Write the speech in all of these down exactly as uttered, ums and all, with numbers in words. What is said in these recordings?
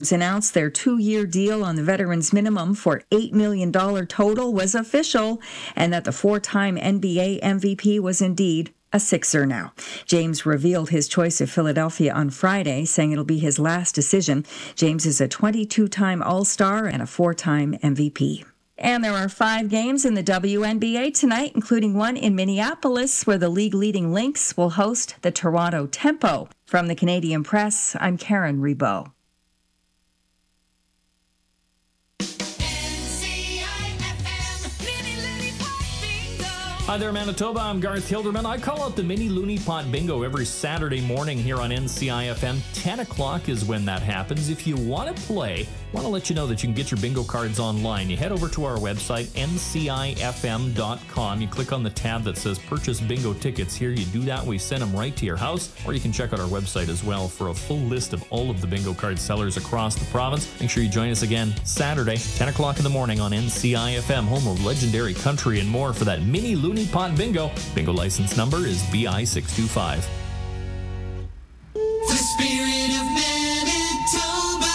Announced their two-year deal on the veterans minimum for eight million dollars total was official, and that the four-time N B A M V P was indeed a Sixer now. James revealed his choice of Philadelphia on Friday, saying it'll be his last decision. James is a twenty-two-time All-Star and a four-time M V P. And there are five games in the W N B A tonight, including one in Minneapolis, where the league-leading Lynx will host the Toronto Tempo. From the Canadian Press, I'm Karen Rebow. Hi there, Manitoba. I'm Garth Hilderman. I call out the Mini Looney Pot Bingo every Saturday morning here on N C I F M. ten o'clock is when that happens. If you want to play, I want to let you know that you can get your bingo cards online. You head over to our website, N C I F M dot com. You click on the tab that says Purchase Bingo Tickets. Here you do that. We send them right to your house. Or you can check out our website as well for a full list of all of the bingo card sellers across the province. Make sure you join us again Saturday, ten o'clock in the morning on N C I F M, home of legendary country and more, for that Mini Looney Pot Bingo. Bingo license number is B I six two five. The spirit of Manitoba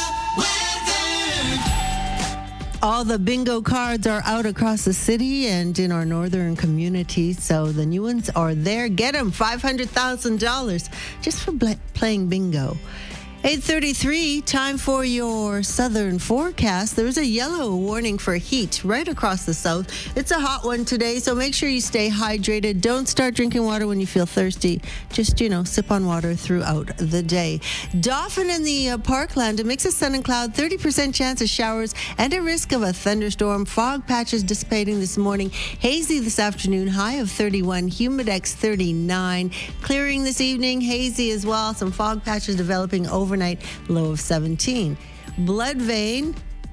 weather. All the bingo cards are out across the city and in our northern community, so the new ones are there. Get them, five hundred thousand dollars just for bl- playing bingo. eight thirty-three, time for your southern forecast. There is a yellow warning for heat right across the south. It's a hot one today, so make sure you stay hydrated. Don't start drinking water when you feel thirsty. Just, you know, sip on water throughout the day. Dauphin in the uh, Parkland, a mix of sun and cloud, thirty percent chance of showers and a risk of a thunderstorm. Fog patches dissipating this morning. Hazy this afternoon, high of thirty-one. Humidex thirty-nine. Clearing this evening, hazy as well. Some fog patches developing over overnight, low of seventeen. Bloodvein,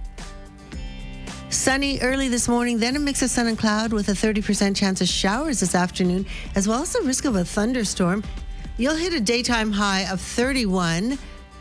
sunny early this morning, then a mix of sun and cloud with a thirty percent chance of showers this afternoon, as well as the risk of a thunderstorm. You'll hit a daytime high of thirty-one.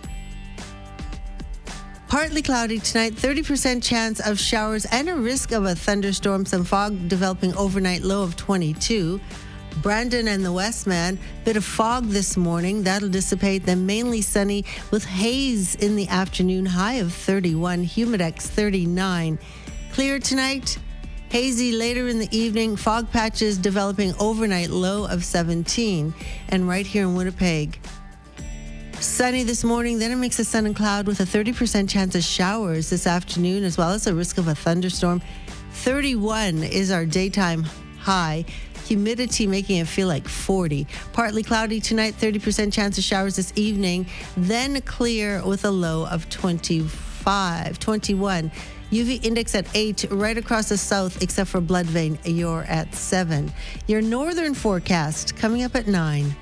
Partly cloudy tonight, thirty percent chance of showers and a risk of a thunderstorm. Some fog developing overnight, low of twenty-two. Brandon and the Westman, bit of fog this morning. That'll dissipate, then mainly sunny with haze in the afternoon, high of thirty-one, Humidex thirty-nine. Clear tonight, hazy later in the evening, fog patches developing overnight, low of seventeen. And right here in Winnipeg, sunny this morning, then a mix of sun and cloud with a thirty percent chance of showers this afternoon, as well as a risk of a thunderstorm. thirty-one is our daytime high. Humidity making it feel like forty. Partly cloudy tonight, thirty percent chance of showers this evening, then clear with a low of twenty-five, twenty-one. U V index at eight, right across the south, except for Bloodvein, you're at seven. Your northern forecast coming up at nine.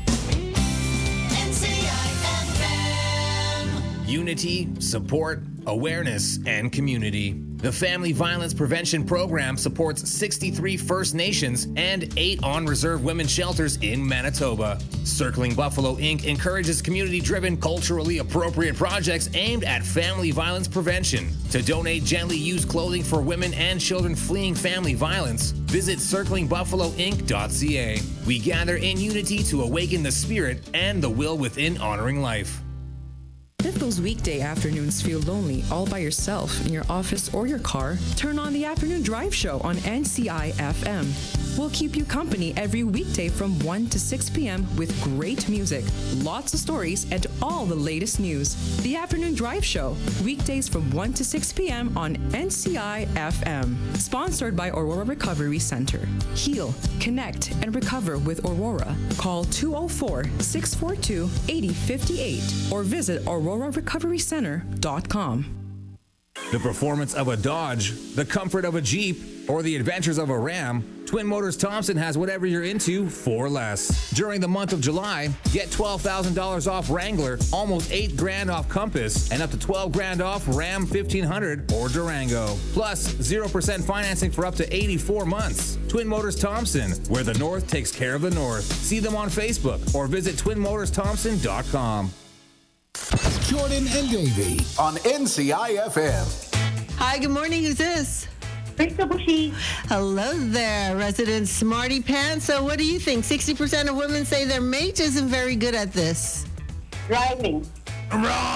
Unity, support, awareness, and community. The Family Violence Prevention Program supports sixty-three First Nations and eight on-reserve women's shelters in Manitoba. Circling Buffalo Incorporated encourages community-driven, culturally appropriate projects aimed at family violence prevention. To donate gently used clothing for women and children fleeing family violence, visit circling buffalo inc dot c a. We gather in unity to awaken the spirit and the will within honoring life. If those weekday afternoons feel lonely all by yourself in your office or your car, turn on the Afternoon Drive Show on N C I F M. We'll keep you company every weekday from one to six p.m. with great music, lots of stories, and all the latest news. The Afternoon Drive Show, weekdays from one to six p.m. on N C I F M. Sponsored by Aurora Recovery Center. Heal, connect, and recover with Aurora. Call two oh four, six four two, eight oh five eight or visit aurora recovery center dot com. The performance of a Dodge, the comfort of a Jeep, or the adventures of a Ram, Twin Motors Thompson has whatever you're into for less. During the month of July, get twelve thousand dollars off Wrangler, almost eight grand off Compass, and up to twelve grand off Ram fifteen hundred or Durango. Plus, zero percent financing for up to eighty-four months. Twin Motors Thompson, where the North takes care of the North. See them on Facebook or visit twin motors thompson dot com. Jordan and Davey on N C I F M. Hi, good morning. Who's this? Rachel Bushy. Hello there, resident Smarty Pants. So what do you think? sixty percent of women say their mate isn't very good at this. Driving. Wrong!